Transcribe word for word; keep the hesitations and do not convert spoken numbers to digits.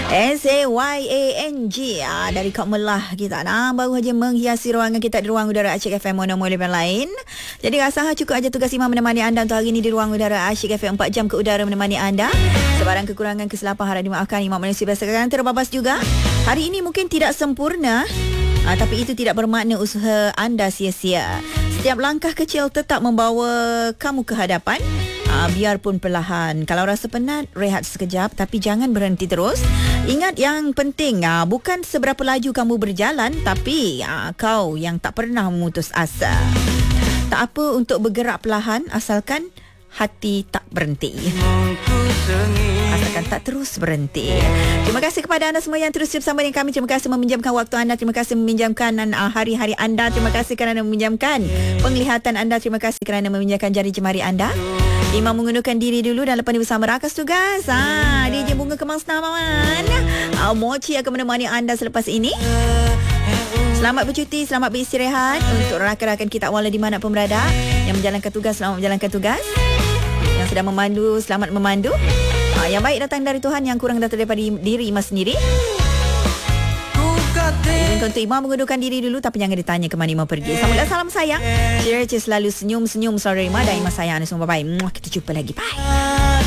S A Y A N G ah, dari Kak Melah kita nah, baru saja menghiasi ruangan kita di ruang udara Asyik F M mono yang lain. Jadi rasa cukup aja tugas Imam menemani anda untuk hari ini di ruang udara Asyik F M, empat jam ke udara menemani anda. Sebarang kekurangan kesilapan harap dimaafkan. Imam Malaysia biasa kadang terbabas juga. Hari ini mungkin tidak sempurna, ah, tapi itu tidak bermakna usaha anda sia-sia. Setiap langkah kecil tetap membawa kamu ke hadapan. Uh, biarpun perlahan. Kalau rasa penat, rehat sekejap, tapi jangan berhenti terus. Ingat yang penting, uh, bukan seberapa laju kamu berjalan, tapi uh, kau yang tak pernah memutus asa. Tak apa untuk bergerak perlahan, asalkan hati tak berhenti. Asalkan tak terus berhenti. Terima kasih kepada anda semua yang terus bersama dengan kami. Terima kasih meminjamkan waktu anda. Terima kasih meminjamkan uh, hari-hari anda. Terima kasih kerana meminjamkan penglihatan anda. Terima kasih kerana meminjamkan jari jemari anda. Imam mengundurkan diri dulu dan lepas ni bersama rakas tugas. Ha, D J Bunga Kemang Senaman. Uh, Mochi akan menemani anda selepas ini. Selamat bercuti, selamat beristirahat. Untuk rakan-rakan kita walau di mana pun berada, yang menjalankan tugas, selamat menjalankan tugas. Yang sedang memandu, selamat memandu. Uh, yang baik datang dari Tuhan, yang kurang datang daripada diri Imam sendiri. Untuk Imam mengundurkan diri dulu, tapi jangan ditanya ke mana Imam pergi. Selamat salam sayang. Cheers, selalu senyum-senyum selalu Imam dan Imam sayang anda semua. Bye-bye. Kita jumpa lagi. Bye.